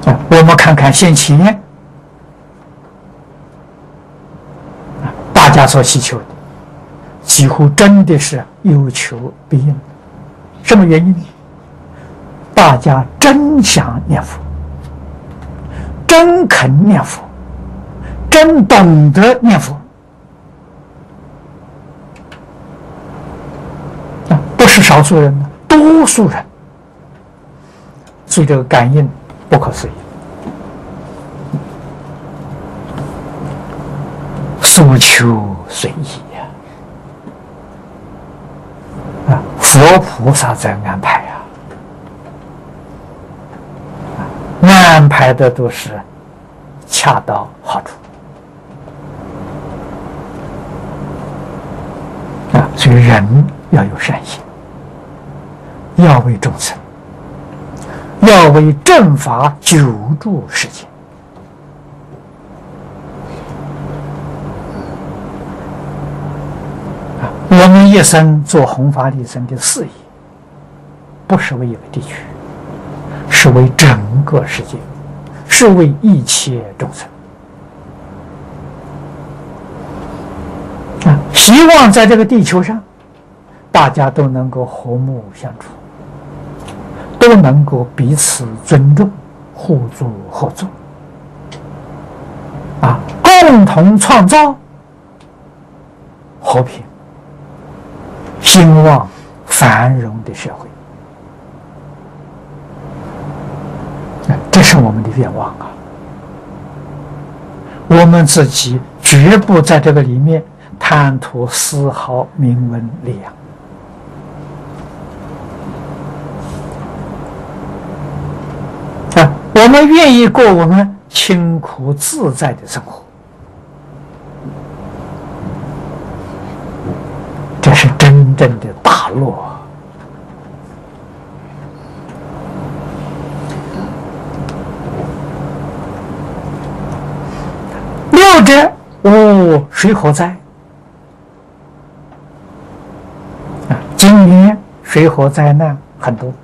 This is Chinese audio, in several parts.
我们看看现前大家所祈求的，几乎真的是有求必应。什么原因？大家真想念佛，真肯念佛，真懂得念佛，不是少数人，多数人，所以这个感应不可思议。所求随意呀！佛菩萨在安排安排的都是恰到好处所以人要有善心，要为众生，要为正法久住世间。我们一生做弘法利生的事业，不是为一个地区，是为整个世界，是为一切众生。希望在这个地球上，大家都能够和睦相处，都能够彼此尊重，互助合作，共同创造和平、兴旺、繁荣的社会。这是我们的愿望我们自己绝不在这个里面贪图丝毫名闻利养我们愿意过我们清苦自在的生活，这是真正的大乐六者无水火灾今年水火灾难很多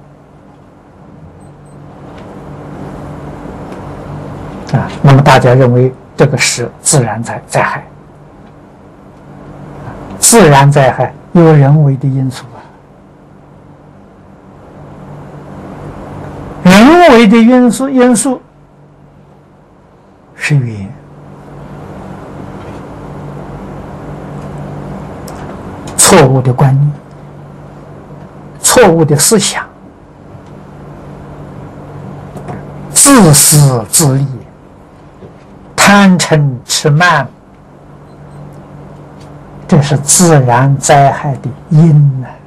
那么大家认为这个是自然灾害，自然灾害有人为的因素人为的因素是缘，错误的观念，错误的思想，自私自利，贪嗔痴慢，这是自然灾害的因